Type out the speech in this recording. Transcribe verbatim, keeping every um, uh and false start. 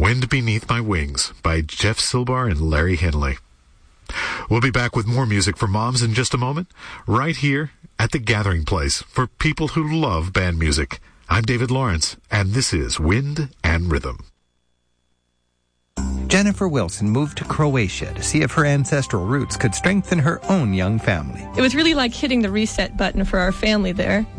Wind Beneath My Wings by Jeff Silbar and Larry Henley. We'll be back with more music for moms in just a moment, right here at the Gathering Place for people who love band music. I'm David Lawrence, and this is Wind and Rhythm. Jennifer Wilson moved to Croatia to see if her ancestral roots could strengthen her own young family. It was really like hitting the reset button for our family there.